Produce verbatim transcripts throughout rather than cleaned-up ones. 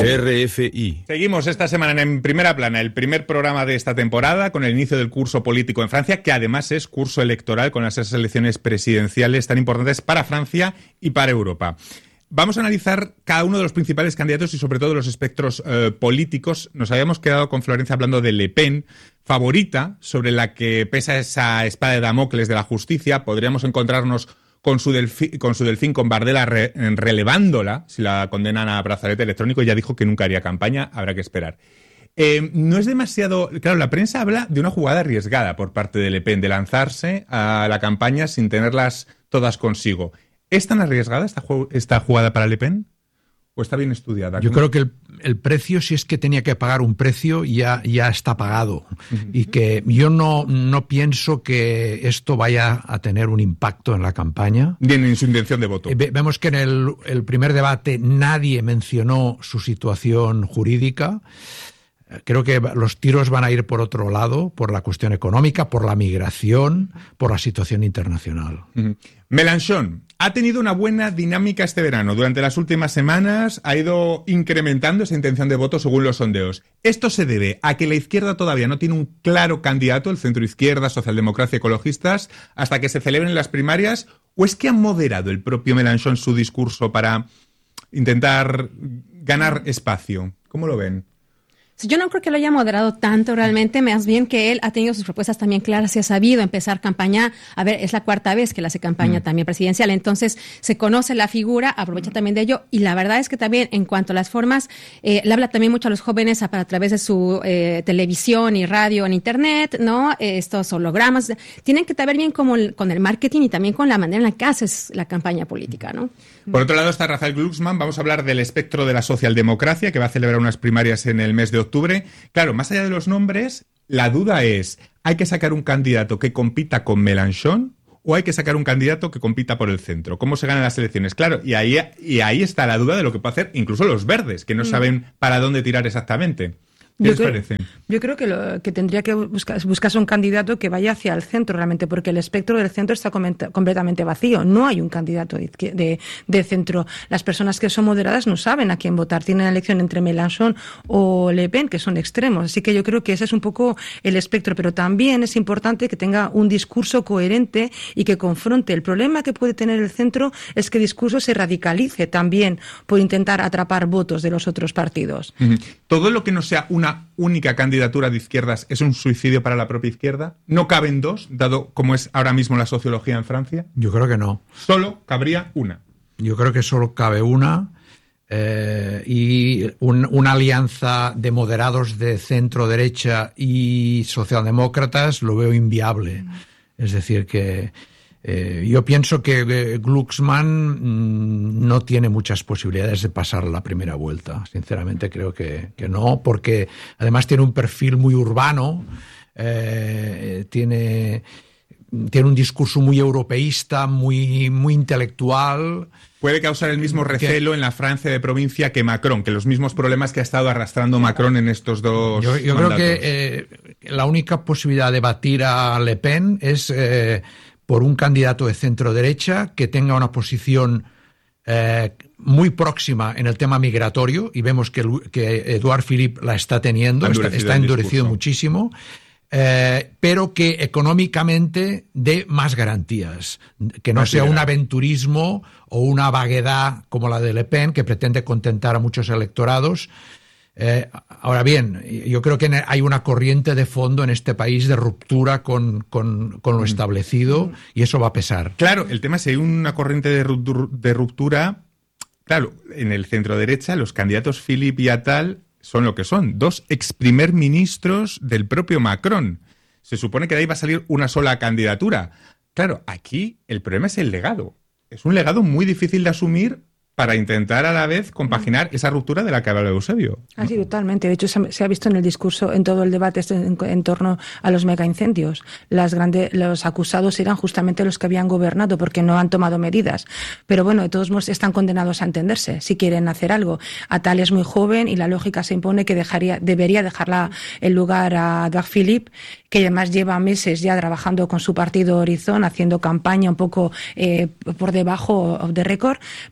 R F I. Seguimos esta semana en Primera Plana, el primer programa de esta temporada, con el inicio del curso político en Francia, que además es curso electoral con las elecciones presidenciales tan importantes para Francia y para Europa. Vamos a analizar cada uno de los principales candidatos y sobre todo los espectros eh, políticos. Nos habíamos quedado con Florencia hablando de Le Pen, favorita, sobre la que pesa esa espada de Damocles de la justicia. Podríamos encontrarnos con su, delfi, con su delfín, con Bardella re, relevándola, si la condenan a brazalete electrónico. Ya dijo que nunca haría campaña, habrá que esperar. Eh, no es demasiado... Claro, la prensa habla de una jugada arriesgada por parte de Le Pen, de lanzarse a la campaña sin tenerlas todas consigo. ¿Es tan arriesgada esta, esta jugada para Le Pen? ¿O está bien estudiada? Yo creo que el, el precio, si es que tenía que pagar un precio, ya, ya está pagado. Uh-huh. Y que yo no, no pienso que esto vaya a tener un impacto en la campaña. Ni en su intención de voto. Eh, vemos que en el, el primer debate nadie mencionó su situación jurídica. Creo que los tiros van a ir por otro lado, por la cuestión económica, por la migración, por la situación internacional. Uh-huh. Mélenchon ha tenido una buena dinámica este verano. Durante las últimas semanas ha ido incrementando esa intención de voto según los sondeos. ¿Esto se debe a que la izquierda todavía no tiene un claro candidato, el centro-izquierda, socialdemocracia, ecologistas, hasta que se celebren las primarias? ¿O es que ha moderado el propio Mélenchon su discurso para intentar ganar espacio? ¿Cómo lo ven? Yo no creo que lo haya moderado tanto realmente, más bien que él ha tenido sus propuestas también claras y ha sabido empezar campaña. A ver, es la cuarta vez que él hace campaña mm. también presidencial, entonces se conoce la figura, aprovecha también de ello, y la verdad es que también en cuanto a las formas, eh, le habla también mucho a los jóvenes a, a través de su eh, televisión y radio en internet, ¿no? Eh, estos hologramas, tienen que saber bien como el, con el marketing y también con la manera en la que haces la campaña política, ¿no? Por otro lado está Raphael Glucksmann. Vamos a hablar del espectro de la socialdemocracia, que va a celebrar unas primarias en el mes de octubre. Claro, más allá de los nombres, la duda es, ¿hay que sacar un candidato que compita con Mélenchon o hay que sacar un candidato que compita por el centro? ¿Cómo se ganan las elecciones? Claro, y ahí, y ahí está la duda de lo que puede hacer incluso los verdes, que no saben para dónde tirar exactamente. ¿Qué les parece? Yo creo que, lo, que tendría que buscar, buscarse un candidato que vaya hacia el centro realmente, porque el espectro del centro está comenta, completamente vacío. No hay un candidato de, de, de centro. Las personas que son moderadas no saben a quién votar. Tienen la elección entre Mélenchon o Le Pen, que son extremos. Así que yo creo que ese es un poco el espectro. Pero también es importante que tenga un discurso coherente y que confronte. El problema que puede tener el centro es que el discurso se radicalice también por intentar atrapar votos de los otros partidos. Uh-huh. Todo lo que no sea una única candidatura de izquierdas es un suicidio para la propia izquierda. ¿No caben dos, dado como es ahora mismo la sociología en Francia? Yo creo que no. Solo cabría una. Yo creo que solo cabe una eh, y un, una alianza de moderados de centro-derecha y socialdemócratas lo veo inviable. Es decir, que Eh, yo pienso que eh, Glucksmann mmm, no tiene muchas posibilidades de pasar la primera vuelta. Sinceramente creo que, que no, porque además tiene un perfil muy urbano, eh, tiene, tiene un discurso muy europeísta, muy, muy intelectual. Puede causar el mismo recelo que, en la Francia de provincia que Macron, que los mismos problemas que ha estado arrastrando Macron en estos dos Yo, yo mandatos. creo que eh, la única posibilidad de batir a Le Pen es Eh, por un candidato de centro-derecha que tenga una posición eh, muy próxima en el tema migratorio, y vemos que, que Edouard Philippe la está teniendo, está, está endurecido muchísimo, eh, pero que económicamente dé más garantías, que no más sea un aventurismo o una vaguedad como la de Le Pen, que pretende contentar a muchos electorados. Eh, ahora bien, yo creo que hay una corriente de fondo en este país de ruptura con, con, con lo establecido, y eso va a pesar. Claro, el tema es si hay una corriente de ruptura, de ruptura, claro, en el centro derecha los candidatos Philippe y Attal son lo que son, dos ex primer ministros del propio Macron. Se supone que de ahí va a salir una sola candidatura. Claro, aquí el problema es el legado. Es un legado muy difícil de asumir para intentar a la vez compaginar esa ruptura de la que habla Eusebio. Así, totalmente. De hecho, se ha visto en el discurso, en todo el debate en, en torno a los megaincendios. Las grandes, los acusados eran justamente los que habían gobernado, porque no han tomado medidas. Pero bueno, de todos modos están condenados a entenderse, si quieren hacer algo. Attal es muy joven y la lógica se impone que dejaría, debería dejarla el lugar a Edouard Philippe, que además lleva meses ya trabajando con su partido Horizon, haciendo campaña un poco eh, por debajo de récord, pero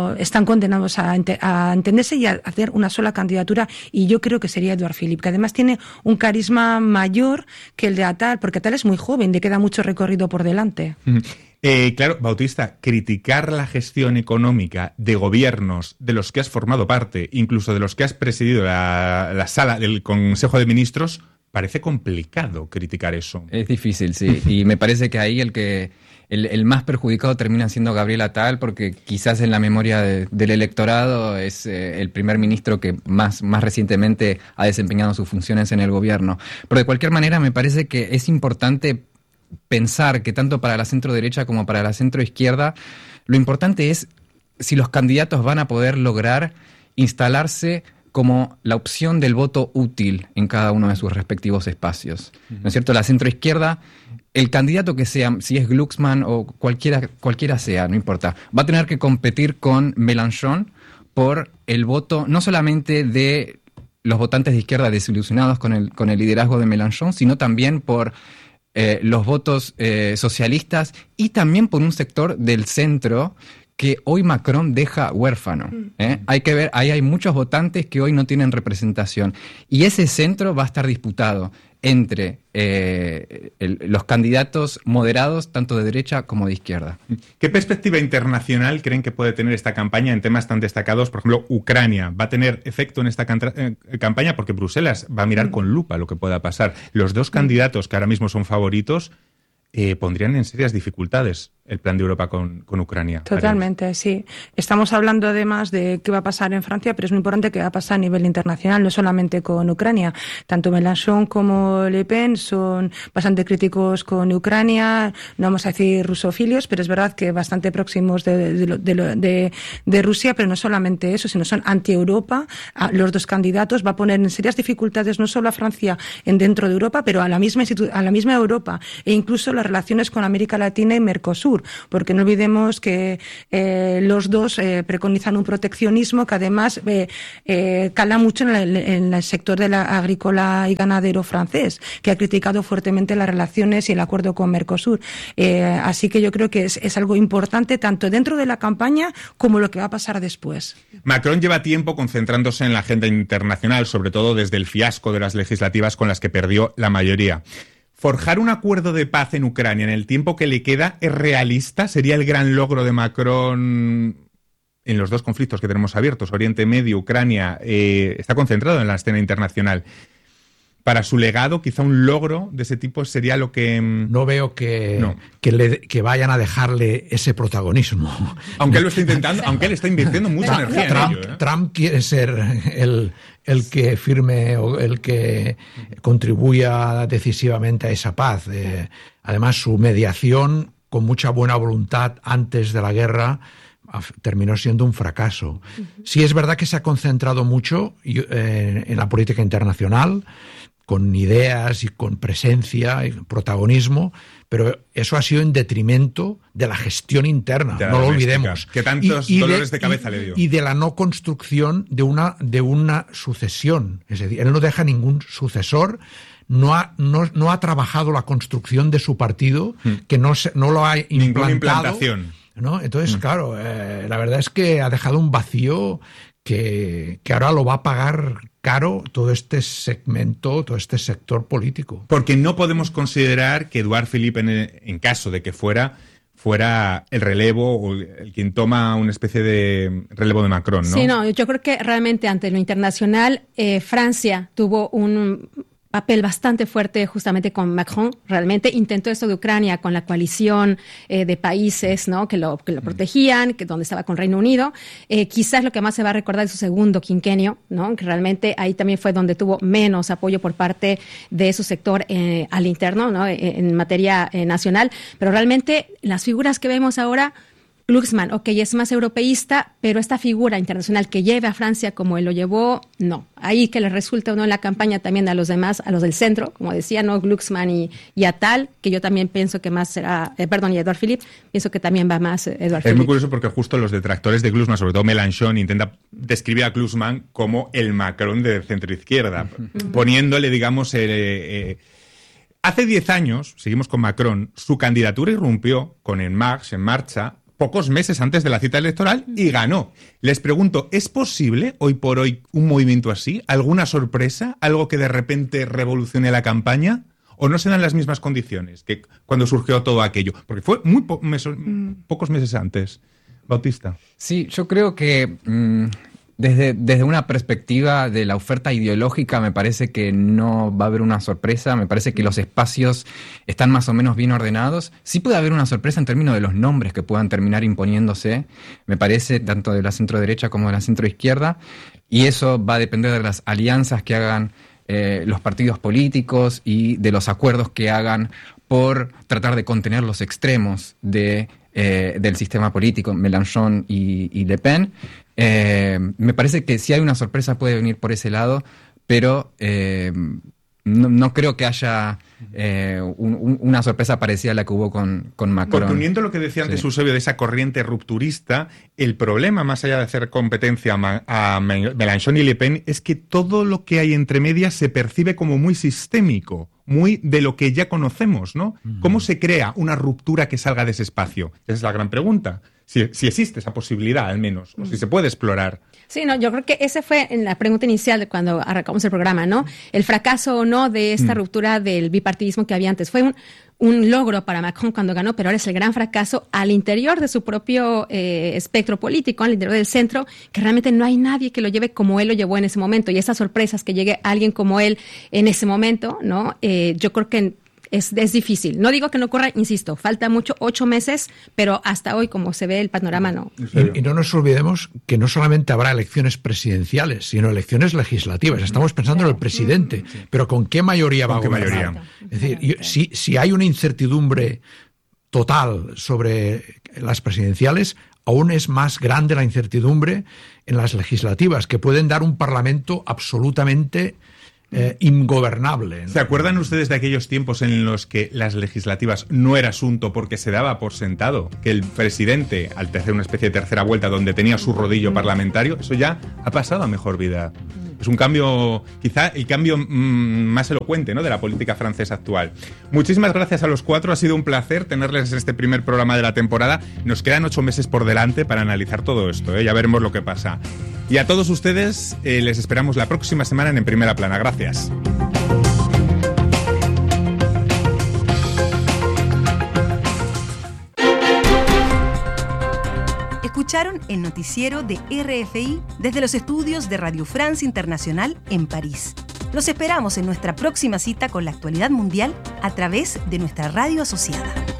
no están condenados a, ente, a entenderse y a hacer una sola candidatura, y yo creo que sería Edouard Philippe, que además tiene un carisma mayor que el de Attal, porque Attal es muy joven, le queda mucho recorrido por delante. Mm. Eh, claro, Bautista, criticar la gestión económica de gobiernos de los que has formado parte, incluso de los que has presidido la, la sala del Consejo de Ministros, parece complicado criticar eso. Es difícil, sí. Y me parece que ahí el que el, el más perjudicado termina siendo Gabriel Attal, porque quizás en la memoria de, del electorado es eh, el primer ministro que más, más recientemente ha desempeñado sus funciones en el gobierno. Pero de cualquier manera me parece que es importante pensar que tanto para la centro derecha como para la centro izquierda, lo importante es si los candidatos van a poder lograr instalarse como la opción del voto útil en cada uno de sus respectivos espacios. ¿No es cierto? La centro izquierda, el candidato que sea, si es Glucksmann o cualquiera, cualquiera sea, no importa, va a tener que competir con Mélenchon por el voto no solamente de los votantes de izquierda desilusionados con el, con el liderazgo de Mélenchon, sino también por Eh, los votos eh, socialistas y también por un sector del centro que hoy Macron deja huérfano. ¿eh? Hay que ver, ahí hay muchos votantes que hoy no tienen representación. Y ese centro va a estar disputado entre eh, el, los candidatos moderados, tanto de derecha como de izquierda. ¿Qué perspectiva internacional creen que puede tener esta campaña en temas tan destacados? Por ejemplo, Ucrania. ¿Va a tener efecto en esta can- eh, campaña? Porque Bruselas va a mirar con lupa lo que pueda pasar. Los dos candidatos que ahora mismo son favoritos eh, pondrían en serias dificultades el plan de Europa con, con Ucrania. Totalmente, haremos. Sí. Estamos hablando además de qué va a pasar en Francia, pero es muy importante qué va a pasar a nivel internacional, no solamente con Ucrania. Tanto Mélenchon como Le Pen son bastante críticos con Ucrania, no vamos a decir rusofilios, pero es verdad que bastante próximos de, de, de, de, de Rusia, pero no solamente eso, sino son anti-Europa. Los dos candidatos va a poner en serias dificultades no solo a Francia en dentro de Europa, pero a la misma institu- a la misma Europa, e incluso las relaciones con América Latina y Mercosur, porque no olvidemos que eh, los dos eh, preconizan un proteccionismo que además eh, eh, cala mucho en el, en el sector de la agrícola y ganadero francés, que ha criticado fuertemente las relaciones y el acuerdo con Mercosur. Eh, así que yo creo que es, es algo importante tanto dentro de la campaña como lo que va a pasar después. Macron lleva tiempo concentrándose en la agenda internacional, sobre todo desde el fiasco de las legislativas con las que perdió la mayoría. ¿Forjar un acuerdo de paz en Ucrania en el tiempo que le queda es realista? ¿Sería el gran logro de Macron en los dos conflictos que tenemos abiertos, Oriente Medio, Ucrania? Eh, está concentrado en la escena internacional. Para su legado, quizá un logro de ese tipo sería lo que... No veo que, no. que, le, que vayan a dejarle ese protagonismo. Aunque él lo está intentando, aunque él está invirtiendo mucha Trump, energía Trump, en ello. ¿eh? Trump quiere ser el, el que firme o el que contribuya decisivamente a esa paz. Eh, además, su mediación, con mucha buena voluntad antes de la guerra, terminó siendo un fracaso. Sí es verdad que se ha concentrado mucho eh, en la política internacional, con ideas y con presencia y protagonismo, pero eso ha sido en detrimento de la gestión interna, de la no lo doméstica, olvidemos. Que tantos y, y dolores de, de cabeza y, le dio. Y de la no construcción de una, de una sucesión. Es decir, él no deja ningún sucesor, no ha, no, no ha trabajado la construcción de su partido, hmm. que no, se, no lo ha implantado. Ninguna implantación. ¿No? Entonces, hmm. claro, eh, la verdad es que ha dejado un vacío que, que ahora lo va a pagar caro todo este segmento, todo este sector político. Porque no podemos considerar que Edouard Philippe, en, en caso de que fuera, fuera el relevo o el quien toma una especie de relevo de Macron, ¿no? Sí, no, yo creo que realmente ante lo internacional, eh, Francia tuvo un papel bastante fuerte justamente con Macron, realmente intentó esto de Ucrania con la coalición eh, de países, ¿no? que, lo, que lo protegían, que donde estaba con Reino Unido. Eh, quizás lo que más se va a recordar es su segundo quinquenio, ¿no? que realmente ahí también fue donde tuvo menos apoyo por parte de su sector eh, al interno, ¿no? en, en materia eh, nacional, pero realmente las figuras que vemos ahora, Glucksmann, ok, es más europeísta, pero esta figura internacional que lleve a Francia como él lo llevó, no. Ahí que le resulta o no en la campaña también a los demás, a los del centro, como decía, ¿no? Glucksmann y, y Attal, que yo también pienso que más será, eh, perdón, y Edouard Philippe, pienso que también va más eh, Edouard Philippe. Es muy curioso porque justo los detractores de Glucksmann, sobre todo Mélenchon, intenta describir a Glucksmann como el Macron de centro-izquierda, uh-huh. poniéndole, digamos, eh, eh, hace diez años, seguimos con Macron, su candidatura irrumpió con En Marche, En Marcha, pocos meses antes de la cita electoral y ganó. Les pregunto, ¿es posible hoy por hoy un movimiento así? ¿Alguna sorpresa? ¿Algo que de repente revolucione la campaña? ¿O no se dan las mismas condiciones que cuando surgió todo aquello? Porque fue muy po- meso- mm. pocos meses antes. Bautista. Sí, yo creo que mmm, desde, desde una perspectiva de la oferta ideológica me parece que no va a haber una sorpresa, me parece que los espacios están más o menos bien ordenados. Sí puede haber una sorpresa en términos de los nombres que puedan terminar imponiéndose, me parece, tanto de la centro-derecha como de la centro-izquierda, y eso va a depender de las alianzas que hagan eh, los partidos políticos y de los acuerdos que hagan por tratar de contener los extremos de Eh, del sistema político, Mélenchon y, y Le Pen. Eh, me parece que si hay una sorpresa puede venir por ese lado, pero eh, no, no creo que haya eh, un, un, una sorpresa parecida a la que hubo con, con Macron. Porque uniendo lo que decía antes Sí. Eusebio de esa corriente rupturista, el problema, más allá de hacer competencia a, a Mélenchon y Le Pen, es que todo lo que hay entre medias se percibe como muy sistémico, muy de lo que ya conocemos, ¿no? Mm. ¿Cómo se crea una ruptura que salga de ese espacio? Esa es la gran pregunta. Si, si existe esa posibilidad, al menos, o si se puede explorar. Sí, no, yo creo que esa fue en la pregunta inicial de cuando arrancamos el programa, ¿no? El fracaso o no de esta mm. ruptura del bipartidismo que había antes. Fue un, un logro para Macron cuando ganó, pero ahora es el gran fracaso al interior de su propio eh, espectro político, al interior del centro, que realmente no hay nadie que lo lleve como él lo llevó en ese momento. Y esas sorpresas que llegue alguien como él en ese momento, ¿no? Eh, yo creo que Es, es difícil. No digo que no ocurra, insisto, falta mucho, ocho meses, pero hasta hoy, como se ve el panorama, no. Y, y no nos olvidemos que no solamente habrá elecciones presidenciales, sino elecciones legislativas. Estamos pensando en el presidente, sí. pero ¿con qué mayoría va a gobernar? Mayoría? Es decir, yo, si, si hay una incertidumbre total sobre las presidenciales, aún es más grande la incertidumbre en las legislativas, que pueden dar un parlamento absolutamente Eh, ingobernable, ¿no? ¿Se acuerdan ustedes de aquellos tiempos en los que las legislativas no era asunto porque se daba por sentado que el presidente, al hacer una especie de tercera vuelta donde tenía su rodillo parlamentario, eso ya ha pasado a mejor vida? Es un cambio, quizá el cambio mmm, más elocuente, ¿no?, de la política francesa actual. Muchísimas gracias a los cuatro, ha sido un placer tenerles en este primer programa de la temporada. Nos quedan ocho meses por delante para analizar todo esto, ¿eh? Ya veremos lo que pasa. Y a todos ustedes eh, les esperamos la próxima semana en En Primera Plana. Gracias. Escucharon el noticiero de R F I desde los estudios de Radio France Internacional en París. Los esperamos en nuestra próxima cita con la actualidad mundial a través de nuestra radio asociada.